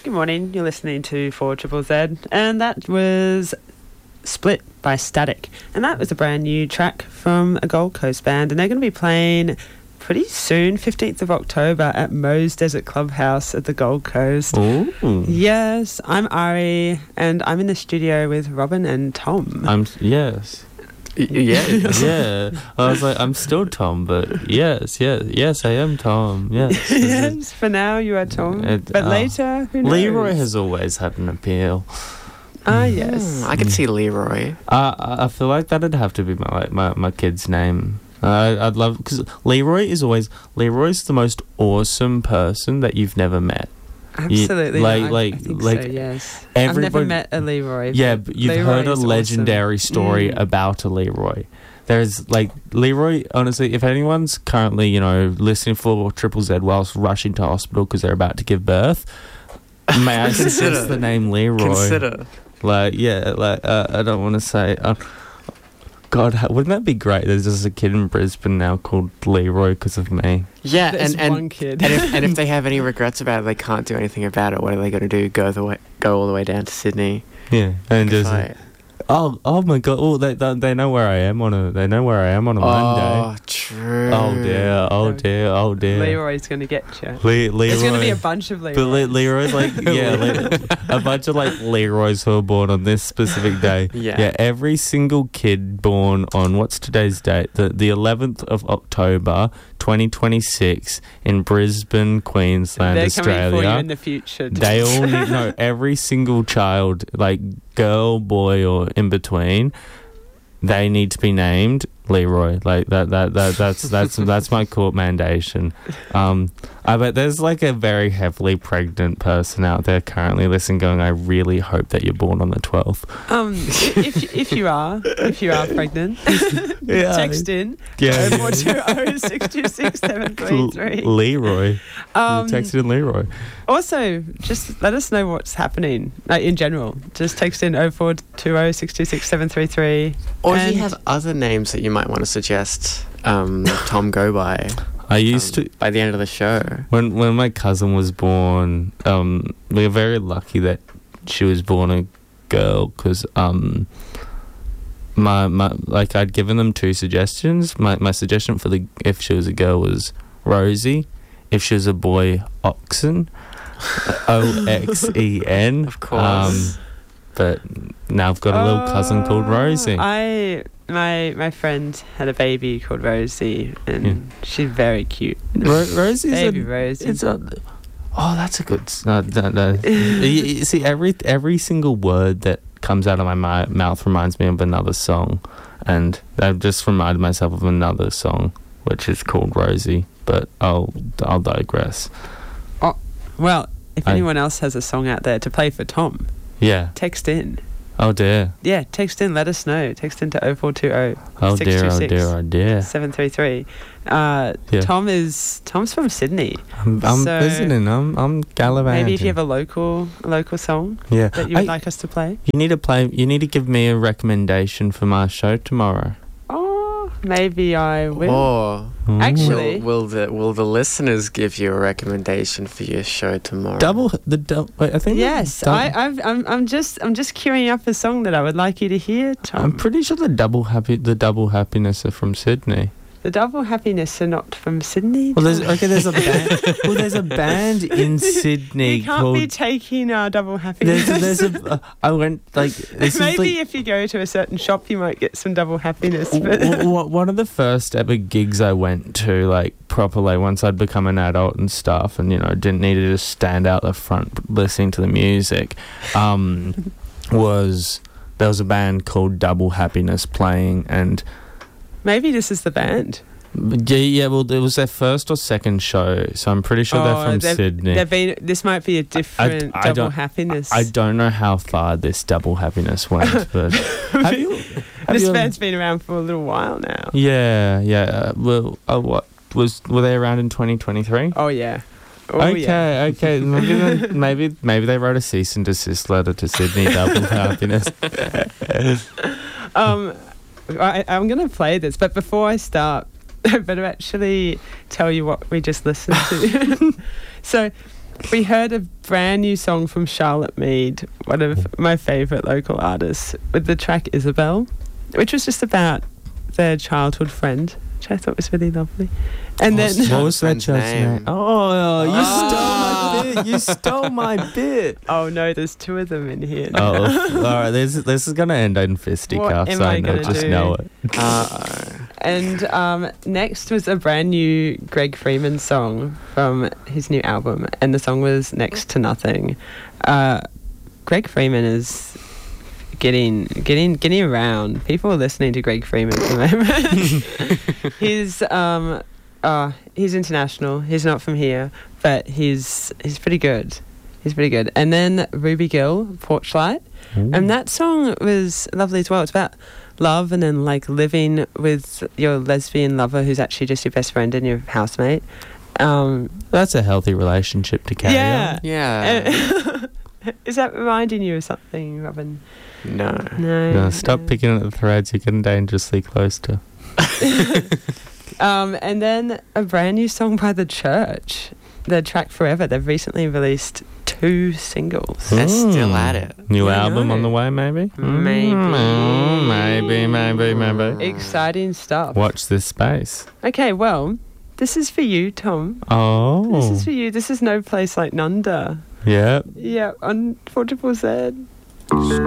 Good morning. You're listening to 4ZZZ, and that was Split by Static. And that was a brand new track from a Gold Coast band, and they're going to be playing pretty soon, 15th of October, at Moe's Desert Clubhouse at the Gold Coast. Ooh. Yes, I'm Ari, and I'm in the studio with Robin and Tom. Yes. Yeah. I was like, I'm still Tom, but yes, I am Tom. Yes. Yes, for now you are Tom, but later, who knows? Leroy has always had an appeal. Yes. I could see Leroy. I feel like that'd have to be my kid's name. I'd love, because Leroy's the most awesome person that you've never met. Absolutely. I think so, yes. I've never met a Leroy. Yeah, but you've heard a legendary story about a Leroy. There's Leroy, honestly, if anyone's currently, listening for Triple Z whilst rushing to hospital because they're about to give birth, may I suggest the name Leroy? Consider. I don't want to say... God, wouldn't that be great? There's just a kid in Brisbane now called Leroy because of me. Yeah, there's one kid. and if they have any regrets about it, they can't do anything about it. What are they going to do? Go all the way down to Sydney? Yeah, and just oh my God! Oh, they know where I am on a Monday. Oh, true. Oh dear. Leroy's going to get you. Leroy. There's going to be a bunch of Leroys. But Leroy's a bunch of Leroys who are born on this specific day. Yeah. Every single kid born on, what's today's date? The 11th of October, 2026, in Brisbane, Queensland, Australia. They're coming for you in the future. They all need, every single child, girl, boy, or in between, they need to be named Leroy. That's my court mandation. I bet there's a very heavily pregnant person out there currently listening, going, I really hope that you're born on the 12th. If you are pregnant, text in. Yeah. 420-626-733. Leroy. You texted in Leroy. Also, just let us know what's happening in general. Just text in 0420-626-733. Or if you have other names that you might want to suggest Tom go by. I used to, by the end of the show. When my cousin was born, we were very lucky that she was born a girl, because I'd given them two suggestions. My suggestion for if she was a girl was Rosie. If she was a boy, Oxen. Oxen. Of course. But now I've got a little cousin called Rosie. My friend had a baby called Rosie, and she's very cute. Rosie's baby Rosie. That's a good. You see, every single word that comes out of my mouth reminds me of another song, and I've just reminded myself of another song, which is called Rosie. But I'll digress. Oh, well, if anyone else has a song out there to play for Tom, text in. Oh dear. Yeah, text in, let us know. Text in to 0420 Oh dear. 733. Yeah. Tom's from Sydney. I'm visiting. I'm gallivanting. Maybe if you have a local song that you would like us to play. You need to give me a recommendation for my show tomorrow. Oh, maybe I will. Or actually, will the listeners give you a recommendation for your show tomorrow? Wait, I think yes. I'm just queuing up a song that I would like you to hear, Tom. I'm pretty sure the double happiness are from Sydney. The Double Happiness are not from Sydney. Well, there's a band. Well, there's a band in Sydney. You can't be taking our Double Happiness. I went maybe if you go to a certain shop, you might get some Double Happiness. But one of the first ever gigs I went to, properly, once I'd become an adult and stuff, and didn't need to just stand out the front listening to the music, was there was a band called Double Happiness playing, and. Maybe this is the band. Yeah. Well, it was their first or second show, so I'm pretty sure they're from Sydney. This might be a different Double Happiness. I don't know how far this Double Happiness went, but this band's been around for a little while now. Yeah. Well, were they around in 2023? Oh yeah. Okay. Maybe they wrote a cease and desist letter to Sydney Double Happiness. I'm going to play this, but before I start, I better actually tell you what we just listened to. So we heard a brand new song from Charlotte Mead, one of my favourite local artists, with the track Isabel, which was just about their childhood friend, which I thought was really lovely. And then What was that Friend's child's name? name? Oh, you stole my bit. You stole my bit. oh no, there's two of them in here. Oh, all right. This is gonna end in fisticuffs. am I gonna just do? know it. And next was a brand new Greg Freeman song from his new album, and the song was Next to Nothing. Greg Freeman is getting around. People are listening to Greg Freeman at the moment. He's international. He's not from here, but he's pretty good. He's pretty good. And then Ruby Gill, Porchlight. And that song was lovely as well. It's about love and then like living with your lesbian lover who's actually just your best friend and your housemate. That's a healthy relationship to carry on. Yeah. Is that reminding you of something, Robin? No. No, stop picking at the threads you're getting dangerously close to. And then a brand new song by The Church, their track Forever. They've recently released 2 singles. They're still at it. New Yeah, I album know. on the way, maybe? Maybe. Maybe. Exciting stuff. Watch this space. Okay, well, this is for you, Tom. Oh. This is for you. This is No Place Like Nunda. Yep. Yeah, on 4ZZZ.